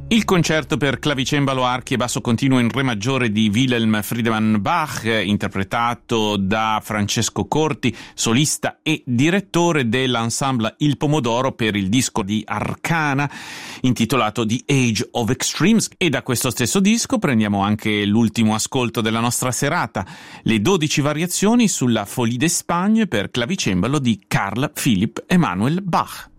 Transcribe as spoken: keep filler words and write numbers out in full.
Il concerto per clavicembalo, archi e basso continuo in re maggiore di Wilhelm Friedemann Bach, interpretato da Francesco Corti, solista e direttore dell'ensemble Il Pomodoro, per il disco di Arcana intitolato The Age of Extremes. E da questo stesso disco prendiamo anche l'ultimo ascolto della nostra serata, le dodici variazioni sulla Folie d'Espagne per clavicembalo di Carl Philipp Emanuel Bach.